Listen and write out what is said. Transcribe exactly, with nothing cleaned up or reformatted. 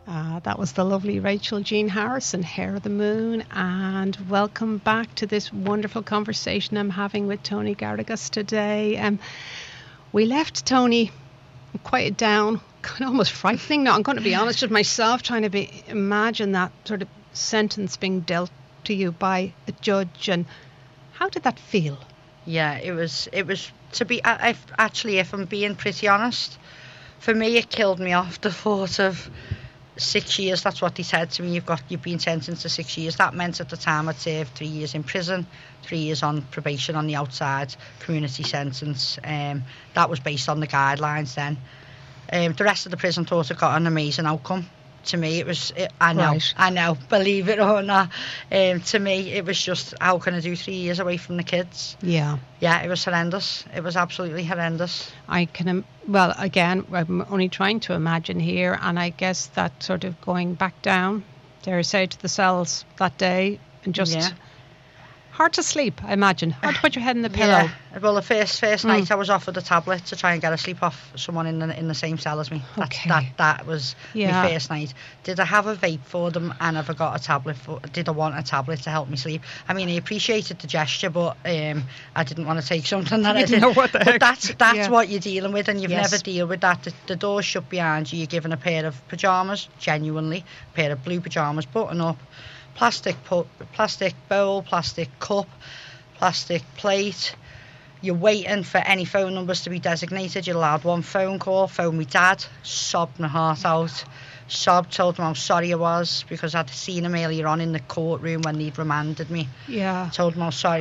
Uh, that was the lovely Rachel Jean Harrison, Hair of the Moon, and welcome back to this wonderful conversation I'm having with Tony Garrigus today. Um, we left Tony quite down, kind of almost frightening. Now, I'm going to be honest with myself, trying to be imagine that sort of sentence being dealt to you by a judge, and how did that feel? Yeah, it was, it was to be, I, I've, actually, if I'm being pretty honest, for me it killed me off the thought of six years. That's what they said to me. You've got, you've been sentenced to six years. That meant at the time I'd served three years in prison, three years on probation on the outside, community sentence. Um, that was based on the guidelines then. Um, the rest of the prison thought it got an amazing outcome. To me, it was, it, I know, Right. I know, believe it or not. Um, to me, it was just, how can I do three years away from the kids? Yeah. Yeah, it was horrendous. It was absolutely horrendous. I can, im- well, again, I'm only trying to imagine here, and I guess that sort of going back down, dare I say, to the cells that day, and just Yeah. hard to sleep, I imagine. Hard to put your head in the pillow. Yeah. Well, the first first Mm. night I was offered a tablet to try and get a sleep off someone in the in the same cell as me. That, Okay. that that was Yeah. my first night. Did I have a vape for them, and have I got a tablet for? Did I want a tablet to help me sleep? I mean, I appreciated the gesture, but um, I didn't want to take something that You I didn't know what the But heck. that's that's Yeah. what you're dealing with, and you've Yes. never deal with that. The, the door's shut behind you. You're given a pair of pajamas, genuinely, a pair of blue pajamas, button up, plastic pu- plastic bowl, plastic cup, plastic plate. You're waiting for any phone numbers to be designated. You're allowed one phone call. Phone me dad. Sobbed my heart out. Sobbed, told him how sorry I was because I'd seen him earlier on in the courtroom when they'd remanded me. Yeah. Told him how sorry